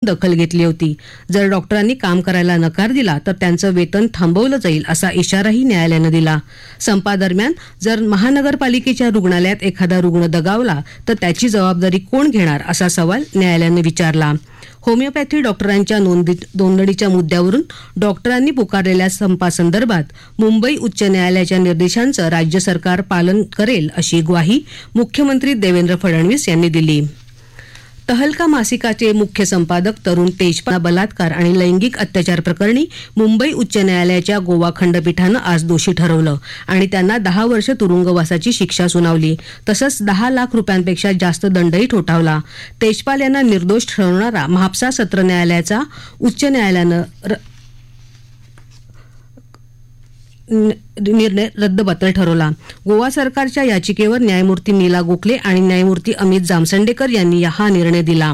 दखल घेतली होती. जर डॉक्टरांनी काम करायला नकार दिला तर त्यांचं वेतन थांबवलं जाईल असा इशाराही न्यायालयानं दिला. संपादरम्यान जर महानगरपालिकेच्या रुग्णालयात एखादा रुग्ण दगावला तर त्याची जबाबदारी कोण घेणार असा सवाल न्यायालयानं विचारला. होमिओपॅथी डॉक्टरांच्या नोंदणीच्या मुद्द्यावरून डॉक्टरांनी पुकारलेल्या संपासंदर्भात मुंबई उच्च न्यायालयाच्या निर्देशांचं राज्य सरकार पालन करेल अशी ग्वाही मुख्यमंत्री देवेंद्र फडणवीस यांनी दिली. तहलका मासिकाचे मुख्य संपादक तरुण तेजपाल बलात्कार आणि लैंगिक अत्याचार प्रकरणी मुंबई उच्च न्यायालयाच्या गोवा खंडपीठानं आज दोषी ठरवलं आणि त्यांना 10 वर्ष तुरुंगवासाची शिक्षा सुनावली. तसंच 10 लाख रुपयांपेक्षा जास्त दंडही ठोठावला. तेजपाल यांना निर्दोष ठरवणारा म्हापसा सत्र न्यायालयाचा उच्च न्यायालयानं निर्णय रद्दबातल ठरवला. गोवा सरकारच्या याचिकेवर न्यायमूर्ती मीला गोखले आणि न्यायमूर्ती अमित जामसंडेकर यांनी हा निर्णय दिला.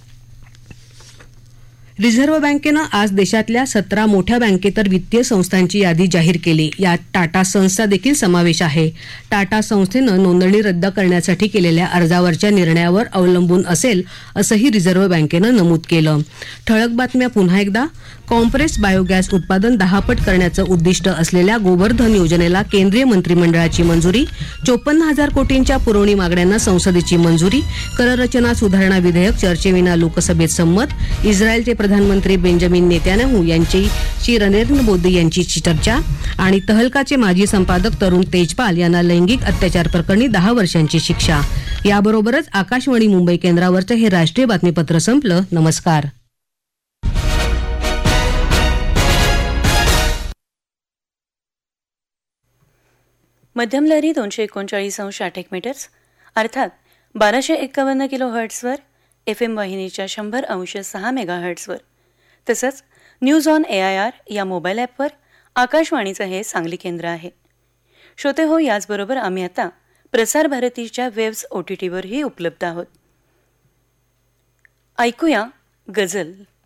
रिझर्व्ह बँकेनं आज देशातल्या 17 मोठ्या बँकेतर वित्तीय संस्थांची यादी जाहीर केली. यात टाटा सन्सचा देखील समावेश आहे. टाटा संस्थेनं नोंदणी रद्द करण्यासाठी केलेल्या अर्जावरच्या निर्णयावर अवलंबून असेल असंही रिझर्व्ह बँकेनं नमूद केलं. ठळक बातम्या पुन्हा एकदा. कॉम्प्रेस बायोगॅस उत्पादन 10 पट करण्याचं उद्दिष्ट असलेल्या गोवर्धन योजनेला केंद्रीय मंत्रिमंडळाची मंजुरी. 54,000 कोटींच्या पुरवणी मागण्यांना संसदेची मंजुरी. कररचना सुधारणा विधेयक चर्चेविना लोकसभेत संमत. इस्रायलचे प्रधानमंत्री बेंजामिन नेतान्याहू यांची नरेंद्र मोदी यांची चर्चा. आणि तहलकाचे माजी संपादक तरुण तेजपाल यांना लैंगिक अत्याचार प्रकरणी 10 वर्षांची शिक्षा. याबरोबरच आकाशवाणी मुंबई केंद्रावरचं हे राष्ट्रीय बातमीपत्र संपलं. नमस्कार. मध्यम लहरी 239.8 मीटर्स अर्थात 1251 किलो हर्ट्सवर FM वाहिनीच्या 100.6 मेगाहर्ट्सवर तसंच न्यूज ऑन AIR या मोबाईल ॲपवर आकाशवाणीचं हे सांगली केंद्र आहे. श्रोते हो, याचबरोबर आम्ही आता प्रसार भारतीच्या वेव्स OTTवरही उपलब्ध आहोत. ऐकूया गझल.